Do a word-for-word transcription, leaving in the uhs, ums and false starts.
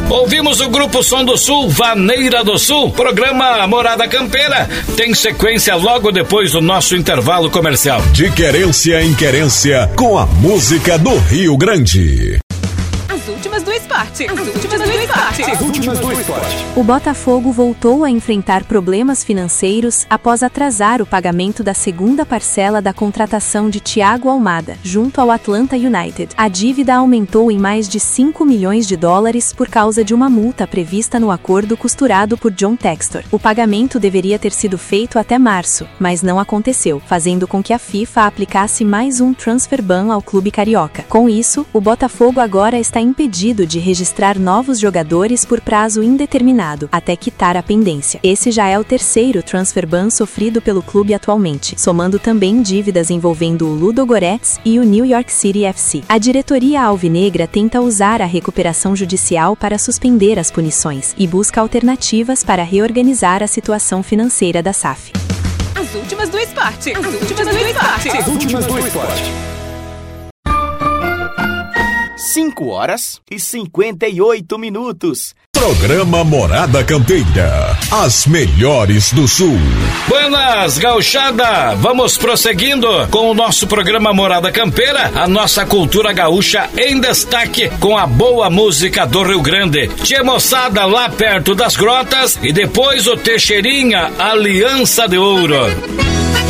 Ouvimos o Grupo Som do Sul, Vaneira do Sul. Programa Morada Campeira tem sequência logo depois do nosso intervalo comercial. De querência em querência, com a música do Rio Grande. As últimas do esporte. As últimas do esporte. As últimas do esporte. O Botafogo voltou a enfrentar problemas financeiros após atrasar o pagamento da segunda parcela da contratação de Thiago Almada, junto ao Atlanta United. A dívida aumentou em mais de cinco milhões de dólares por causa de uma multa prevista no acordo costurado por John Textor. O pagamento deveria ter sido feito até março, mas não aconteceu, fazendo com que a FIFA aplicasse mais um transfer ban ao clube carioca. Com isso, o Botafogo agora está impedido de registrar novos jogadores por prazo indeterminado, até quitar a pendência. Esse já é o terceiro transfer ban sofrido pelo clube atualmente, somando também dívidas envolvendo o Ludogorets e o New York City F C. A diretoria alvinegra tenta usar a recuperação judicial para suspender as punições e busca alternativas para reorganizar a situação financeira da S A F. As últimas do esporte. As últimas do esporte. As últimas do esporte. cinco horas e cinquenta e oito minutos. Programa Morada Campeira. As melhores do Sul. Buenas, gauchada! Vamos prosseguindo com o nosso programa Morada Campeira, a nossa cultura gaúcha em destaque com a boa música do Rio Grande. Tia moçada lá perto das grotas e depois o Teixeirinha, Aliança de Ouro.